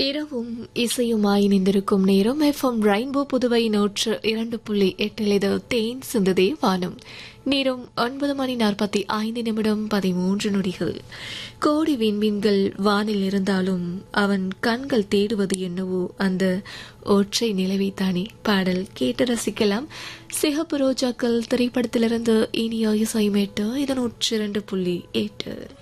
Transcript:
இரவும் இசையுமாய் இணைந்திருக்கும் நேரம் எஃப்எம் ரெயின்போ புதுவை 102.8 இது தேன் சிந்ததே வானம். நேரம் 9:45 கோடி விண்மீன்கள் வானில் இருந்தாலும் அவன் கண்கள் தேடுவது என்னவோ அந்த ஒற்றை நிலவைத்தானே. பாடல் கேட்டு ரசிக்கலாம். சிகப்பு ரோஜாக்கள் திரைப்படத்திலிருந்து இனிய இசைமேட்டு இது 102.8.